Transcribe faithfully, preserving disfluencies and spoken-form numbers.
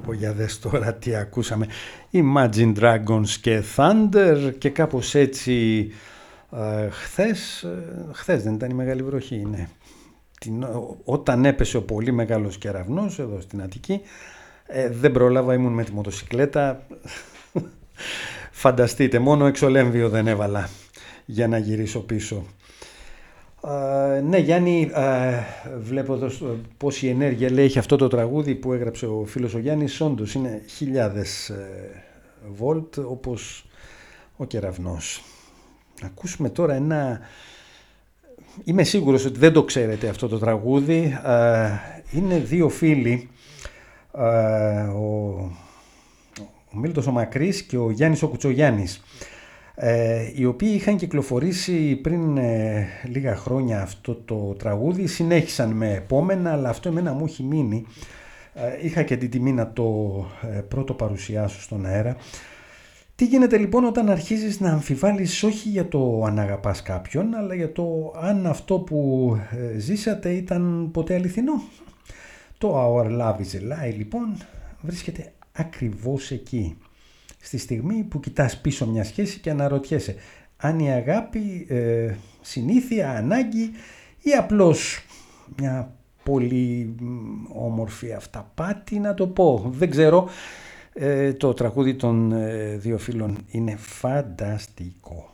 πω, για δες τώρα τι ακούσαμε. Imagine Dragons και Thunder, και κάπως έτσι ε, χθες, ε, χθες δεν ήταν η μεγάλη βροχή, ναι. Την, όταν έπεσε ο πολύ μεγάλος κεραυνός εδώ στην Αττική, ε, δεν πρόλαβα, ήμουν με τη μοτοσικλέτα. Φανταστείτε, μόνο εξολέμβιο δεν έβαλα για να γυρίσω πίσω. Uh, ναι, Γιάννη, uh, βλέπω εδώ πόση ενέργεια λέει έχει αυτό το τραγούδι που έγραψε ο φίλος ο Γιάννης. Όντως είναι χιλιάδες uh, βολτ, όπως ο κεραυνός. Να ακούσουμε τώρα ένα... Είμαι σίγουρος ότι δεν το ξέρετε αυτό το τραγούδι. Uh, είναι δύο φίλοι, uh, ο, ο Μίλτος ο Μακρύς και ο Γιάννης ο Κουτσογιάννης, Ε, οι οποίοι είχαν κυκλοφορήσει πριν ε, λίγα χρόνια αυτό το τραγούδι, συνέχισαν με επόμενα, αλλά αυτό εμένα μου έχει μείνει. Ε, είχα και την τιμή να το ε, πρώτο παρουσιάσω στον αέρα. Τι γίνεται λοιπόν όταν αρχίζεις να αμφιβάλλεις όχι για το αν αγαπάς κάποιον, αλλά για το αν αυτό που ε, ζήσατε ήταν ποτέ αληθινό. Το Our Love is a Lie λοιπόν βρίσκεται ακριβώς εκεί. Στη στιγμή που κοιτάς πίσω μια σχέση και αναρωτιέσαι αν η αγάπη ε, συνήθεια, ανάγκη ή απλώς μια πολύ όμορφη αυταπάτη, να το πω. Δεν ξέρω. Ε, το τραγούδι των ε, δύο φίλων είναι φανταστικό.